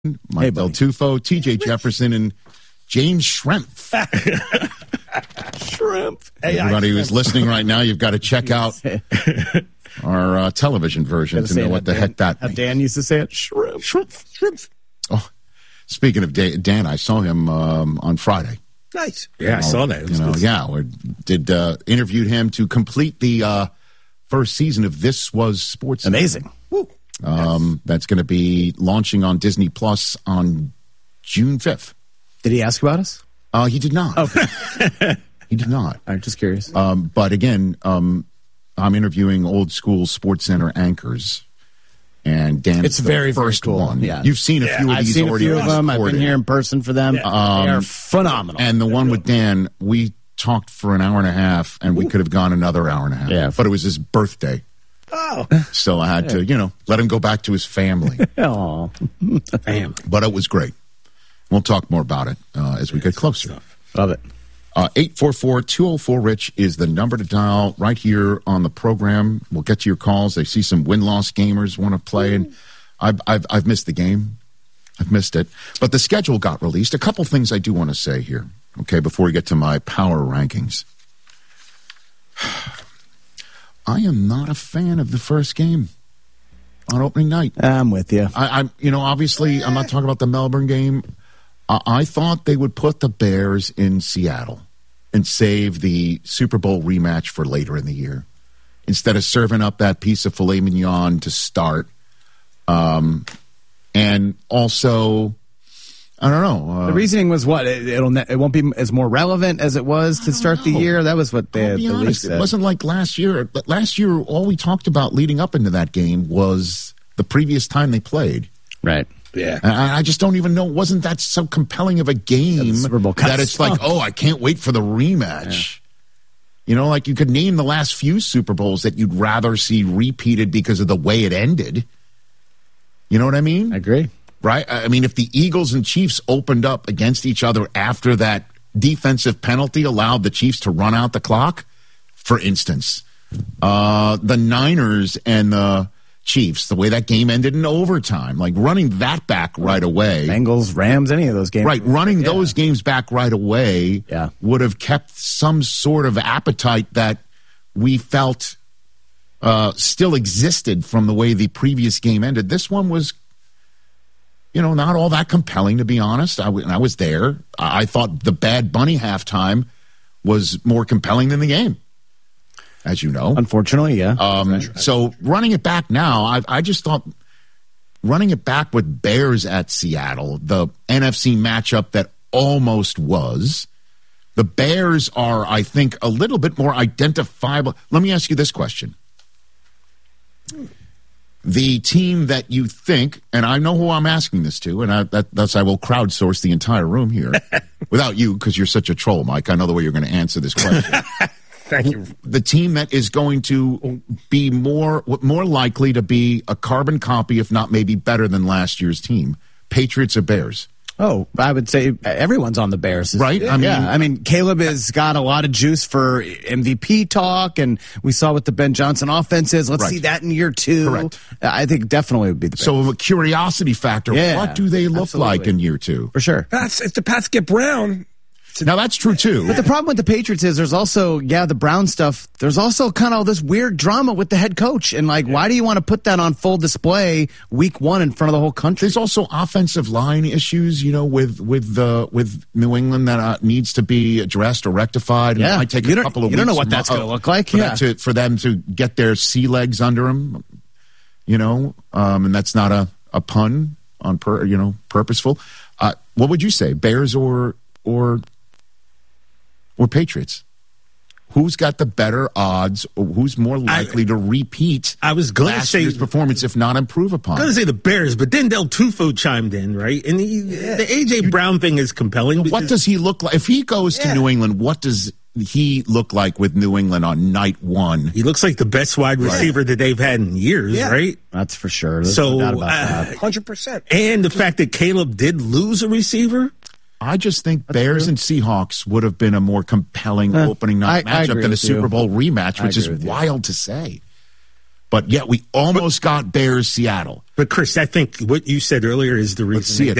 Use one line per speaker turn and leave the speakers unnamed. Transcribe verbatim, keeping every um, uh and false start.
Mike
hey,
Del Tufo, T J Jefferson, and James Schrempf.
Shrimp.
Hey, Everybody who's listening right now, you've got to check out our uh, television version to know what the
Dan,
heck that
how
means.
Dan used to say it. Shrimp.
Shrimp. Shrimp. Oh, speaking of Dan, Dan I saw him um, on Friday.
Nice.
Yeah,
you
I
know,
saw that. It was
you know,
good.
yeah, we did uh, interviewed him to complete the uh, first season of This Was Sports.
Amazing.
Woo. Um, that's going to be launching on Disney Plus on June fifth.
Did he ask about us?
Uh, he did not.
Okay.
He did not.
I'm just curious.
Um, but again, um, I'm interviewing old school Sports Center anchors, and Dan,
It's
the
very, very
first
cool.
one.
Yeah.
You've seen a
Yeah,
few of
I've
these
seen a
already.
few of them. I've been
recorded.
here in person for them.
Um,
they are phenomenal.
And the one with Dan, we talked for an hour and a half, and we could have gone another hour and a half.
Yeah.
But it was his birthday.
Oh.
So I had to, you know, let him go back to his family.
Aw.
Bam.
But it was great. We'll talk more about it uh, as we get closer.
Love it.
Uh, eight four four, two oh four, RICH is the number to dial right here on the program. We'll get to your calls. I see some win-loss gamers want to play, and I've, I've, I've missed the game. I've missed it. But the schedule got released. A couple things I do want to say here, okay, before we get to my power rankings. I am not a fan of the first game on opening night.
I'm with you.
I, I'm, you know, obviously, I'm not talking about the Melbourne game. I, I thought they would put the Bears in Seattle and save the Super Bowl rematch for later in the year instead of serving up that piece of filet mignon to start. Um, and also, I don't know. Uh,
The reasoning was what? It, it'll ne- it won't be as more relevant as it was to start the
know.
year. That was what they
I'll be
the league
honest,
said.
it wasn't like last year. But last year, all we talked about leading up into that game was the previous time they played.
Right.
Yeah.
And I I just don't even know. Wasn't that so compelling of a game
Super Bowl
that it's like, oh, I can't wait for the rematch? You know, like you could name the last few Super Bowls that you'd rather see repeated because of the way it ended. You know what I mean?
I agree.
Right? I mean, if the Eagles and Chiefs opened up against each other after that defensive penalty allowed the Chiefs to run out the clock, for instance, uh, the Niners and the Chiefs, the way that game ended in overtime, like running that back right away.
Bengals, Rams, any of those games.
Right, running
Yeah.
those games back right away
Yeah.
would have kept some sort of appetite that we felt uh, still existed from the way the previous game ended. This one was, you know, not all that compelling, to be honest. I, w- I was there. I-, I thought the Bad Bunny halftime was more compelling than the game, as you know.
Unfortunately, yeah.
Um, so running it back now, I, I just thought running it back with Bears at Seattle, the N F C matchup that almost was. The Bears are, I think, a little bit more identifiable. Let me ask you this question. The team that you think, and I know who I'm asking this to, and I, that, that's I will crowdsource the entire room here without you because you're such a troll, Mike. I know the way you're going to answer this question.
Thank you.
The team that is going to be more more likely to be a carbon copy, if not maybe better than last year's team, Patriots or Bears?
Oh, I would say everyone's on the Bears.
Right?
I
I
mean,
mean-
yeah. I mean, Caleb has got a lot of juice for M V P talk, and we saw what the Ben Johnson offense is. Let's
Right.
see that in year two.
Correct.
I think definitely would be the Bears.
So a curiosity factor.
Yeah,
What do they look
absolutely.
like in year two?
for sure.
Pats, if the Pats get Brown,
Now that's true too.
But the problem with the Patriots is there's also, yeah, the Brown stuff. There's also kind of this weird drama with the head coach. And, like, why do you want to put that on full display week one in front of the whole country?
There's also offensive line issues, you know, with with the with New England that uh, needs to be addressed or rectified. And
Yeah.
it might take
You
a
don't-
couple of
you
weeks
don't know what
mo-
that's gonna
uh,
look like.
For,
Yeah.
that to, for them to get their sea legs under them, you know, um, and that's not a, a pun on per, you know, purposeful. Uh, what would you say, Bears or or or Patriots? Who's got the better odds, or who's more likely
I-
to repeat
I was going to
last
say
year's performance, if not improve upon?
I'm going to say the Bears, but then Del Tufo chimed in, right? And he, the A J Brown thing is compelling.
What
because-
does he look like? If he goes
Yeah.
to New England, what does he look like with New England on night one?
He looks like the best wide receiver that they've had in years,
Yeah.
right?
That's for sure. There's
So,
no doubt about
uh,
that.
one hundred percent.
And the fact that Caleb did lose a receiver.
I just think Bears and Seahawks would have been a more compelling
Uh,
opening night
I- I
matchup
agree
than a
with
Super
you.
Bowl rematch,
I
which is
agree with you.
wild to say. But yet we almost got Bears Seattle.
But Chris, I think what you said earlier is the reason
see
they
it.